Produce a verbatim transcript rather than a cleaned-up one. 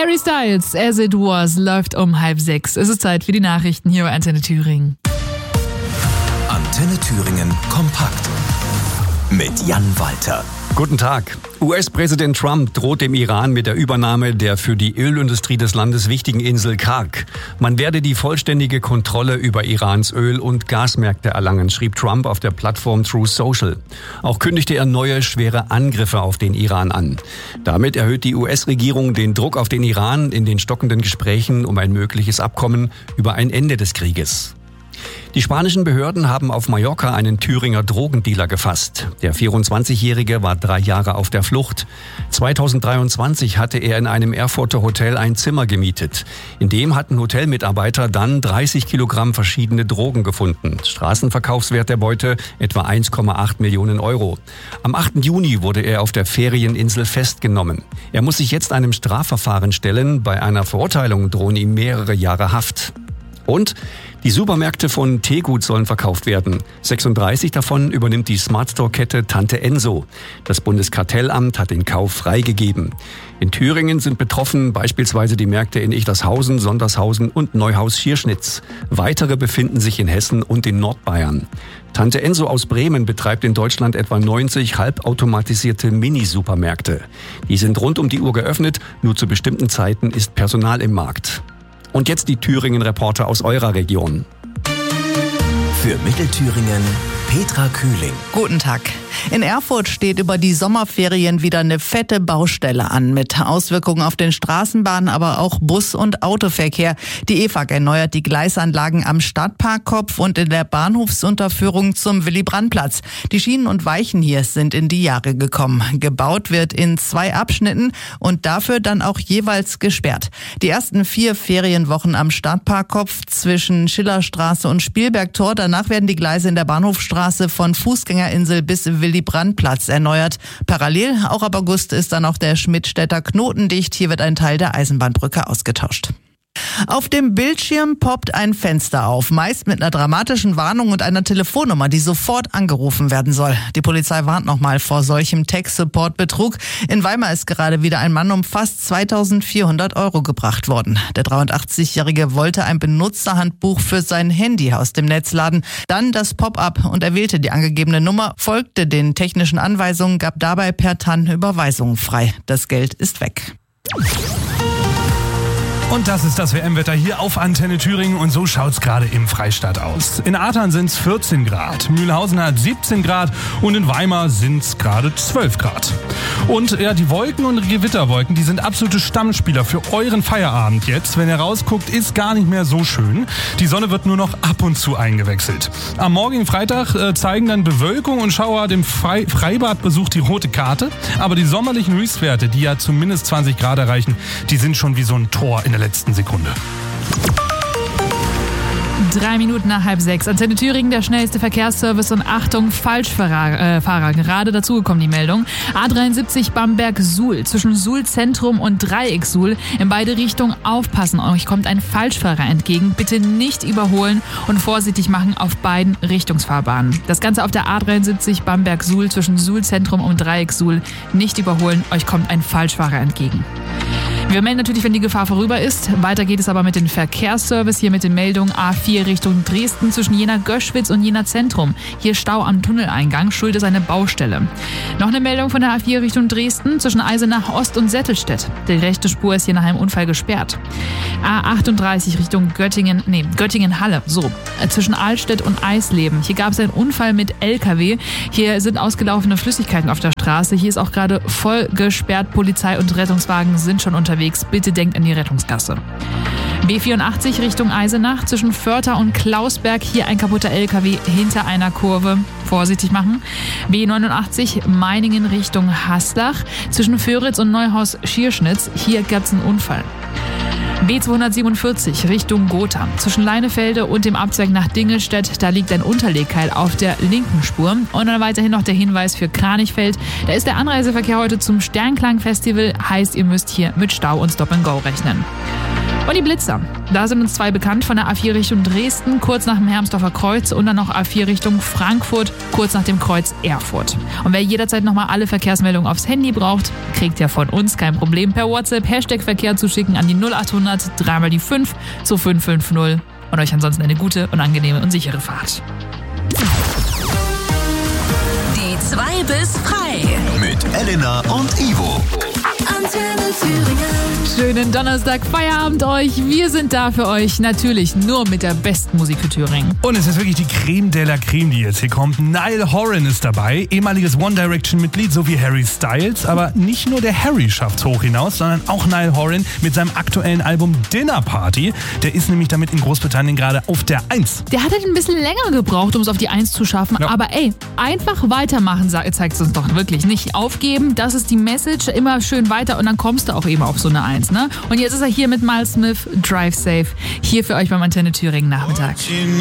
Harry Styles, As It Was, läuft um halb sechs. Es ist Zeit für die Nachrichten hier bei Antenne Thüringen. Antenne Thüringen kompakt mit Jan Walter. Guten Tag. U S-Präsident Trump droht dem Iran mit der Übernahme der für die Ölindustrie des Landes wichtigen Insel Karg. Man werde die vollständige Kontrolle über Irans Öl- und Gasmärkte erlangen, schrieb Trump auf der Plattform Truth Social. Auch kündigte er neue, schwere Angriffe auf den Iran an. Damit erhöht die U S-Regierung den Druck auf den Iran in den stockenden Gesprächen um ein mögliches Abkommen über ein Ende des Krieges. Die spanischen Behörden haben auf Mallorca einen Thüringer Drogendealer gefasst. Der vierundzwanzigjährige war drei Jahre auf der Flucht. zweitausenddreiundzwanzig hatte er in einem Erfurter Hotel ein Zimmer gemietet. In dem hatten Hotelmitarbeiter dann dreißig Kilogramm verschiedene Drogen gefunden. Straßenverkaufswert der Beute etwa eins Komma acht Millionen Euro. Am achten Juni wurde er auf der Ferieninsel festgenommen. Er muss sich jetzt einem Strafverfahren stellen. Bei einer Verurteilung drohen ihm mehrere Jahre Haft. Und die Supermärkte von Tegut sollen verkauft werden. sechsunddreißig davon übernimmt die Smart-Store-Kette Tante Enso. Das Bundeskartellamt hat den Kauf freigegeben. In Thüringen sind betroffen beispielsweise die Märkte in Ichtershausen, Sondershausen und Neuhaus-Schierschnitz. Weitere befinden sich in Hessen und in Nordbayern. Tante Enso aus Bremen betreibt in Deutschland etwa neunzig halbautomatisierte Mini-Supermärkte. Die sind rund um die Uhr geöffnet, nur zu bestimmten Zeiten ist Personal im Markt. Und jetzt die Thüringen-Reporter aus eurer Region. Für Mittelthüringen Petra Kühling. Guten Tag. In Erfurt steht über die Sommerferien wieder eine fette Baustelle an, mit Auswirkungen auf den Straßenbahnen, aber auch Bus- und Autoverkehr. Die E F A G erneuert die Gleisanlagen am Stadtparkkopf und in der Bahnhofsunterführung zum Willy-Brandt-Platz. Die Schienen und Weichen hier sind in die Jahre gekommen. Gebaut wird in zwei Abschnitten und dafür dann auch jeweils gesperrt. Die ersten vier Ferienwochen am Stadtparkkopf zwischen Schillerstraße und Spielbergtor. Danach werden die Gleise in der Bahnhofstraße von Fußgängerinsel bis Willy-Brandt-Platz erneuert. Parallel, auch ab August, ist dann auch der Schmidtstädter Knoten dicht. Hier wird ein Teil der Eisenbahnbrücke ausgetauscht. Auf dem Bildschirm poppt ein Fenster auf, meist mit einer dramatischen Warnung und einer Telefonnummer, die sofort angerufen werden soll. Die Polizei warnt nochmal vor solchem Tech-Support-Betrug. In Weimar ist gerade wieder ein Mann um fast zweitausendvierhundert Euro gebracht worden. Der dreiundachtzigjährige wollte ein Benutzerhandbuch für sein Handy aus dem Netz laden. Dann das Pop-up und er wählte die angegebene Nummer, folgte den technischen Anweisungen, gab dabei per T A N Überweisungen frei. Das Geld ist weg. Und das ist das W M-Wetter hier auf Antenne Thüringen und so schaut's gerade im Freistaat aus. In Ahrtal sind's vierzehn Grad, Mühlhausen hat siebzehn Grad und in Weimar sind's gerade zwölf Grad. Und ja, die Wolken und Gewitterwolken, die sind absolute Stammspieler für euren Feierabend jetzt. Wenn ihr rausguckt, ist gar nicht mehr so schön. Die Sonne wird nur noch ab und zu eingewechselt. Am morgigen Freitag äh, zeigen dann Bewölkung und Schauer dem Fre- Freibadbesuch die rote Karte. Aber die sommerlichen Höchstwerte, die ja zumindest zwanzig Grad erreichen, die sind schon wie so ein Tor in der letzten Sekunde. Drei Minuten nach halb sechs. Antenne Thüringen, der schnellste Verkehrsservice und Achtung, Falschfahrer. Äh, Fahrer. Gerade dazugekommen die Meldung. A dreiundsiebzig Bamberg-Suhl. Zwischen Suhl-Zentrum und Dreieck-Suhl. In beide Richtungen aufpassen. Euch kommt ein Falschfahrer entgegen. Bitte nicht überholen und vorsichtig machen auf beiden Richtungsfahrbahnen. Das Ganze auf der A dreiundsiebzig Bamberg-Suhl zwischen Suhl-Zentrum und Dreieck-Suhl. Nicht überholen. Euch kommt ein Falschfahrer entgegen. Wir melden natürlich, wenn die Gefahr vorüber ist. Weiter geht es aber mit dem Verkehrsservice. Hier mit den Meldungen A vier Richtung Dresden zwischen Jena-Göschwitz und Jena-Zentrum. Hier Stau am Tunneleingang. Schuld ist eine Baustelle. Noch eine Meldung von der A vier Richtung Dresden zwischen Eisenach-Ost und Settelstedt. Die rechte Spur ist hier nach einem Unfall gesperrt. A achtunddreißig Richtung Göttingen, nee, Göttingen-Halle. So, zwischen Altstedt und Eisleben. Hier gab es einen Unfall mit L K W. Hier sind ausgelaufene Flüssigkeiten auf der Straße. Hier ist auch gerade voll gesperrt. Polizei und Rettungswagen sind schon unterwegs. Bitte denkt an die Rettungsgasse. B vierundachtzig Richtung Eisenach zwischen Förther und Klausberg. Hier ein kaputter L K W hinter einer Kurve. Vorsichtig machen. B neunundachtzig Meiningen Richtung Haslach zwischen Föritz und Neuhaus-Schierschnitz. Hier gab es einen Unfall. B zweihundertsiebenundvierzig Richtung Gotha. Zwischen Leinefelde und dem Abzweig nach Dingelstedt, da liegt ein Unterlegkeil auf der linken Spur. Und dann weiterhin noch der Hinweis für Kranichfeld. Da ist der Anreiseverkehr heute zum Sternklang-Festival. Heißt, ihr müsst hier mit Stau und Stop and Go rechnen. Und die Blitzer. Da sind uns zwei bekannt von der A vier Richtung Dresden, kurz nach dem Hermsdorfer Kreuz und dann noch A vier Richtung Frankfurt, kurz nach dem Kreuz Erfurt. Und wer jederzeit nochmal alle Verkehrsmeldungen aufs Handy braucht, kriegt ja von uns kein Problem per WhatsApp Hashtag Verkehr zu schicken an die null acht hundert dreimal die fünf zu fünf fünf null und euch ansonsten eine gute und angenehme und sichere Fahrt. Die zwei bis frei. Mit Elena und Ivo. Antenne Thüringen. Schönen Donnerstag, Feierabend euch. Wir sind da für euch, natürlich nur mit der besten Musik für Thüringen. Und es ist wirklich die Creme de la Creme, die jetzt hier kommt. Niall Horan ist dabei, ehemaliges One Direction-Mitglied sowie Harry Styles. Aber nicht nur der Harry schafft's hoch hinaus, sondern auch Niall Horan mit seinem aktuellen Album Dinner Party. Der ist nämlich damit in Großbritannien gerade auf der Eins. Der hat halt ein bisschen länger gebraucht, um es auf die Eins zu schaffen. Ja. Aber ey, einfach weitermachen, zeigt es uns doch wirklich. Nicht aufgeben, das ist die Message. Immer schön weiter und dann kommst du auch eben auf so eine Eins. Ne? Und jetzt ist er hier mit Miles Smith, Drive Safe. Hier für euch beim Antenne Thüringen Nachmittag.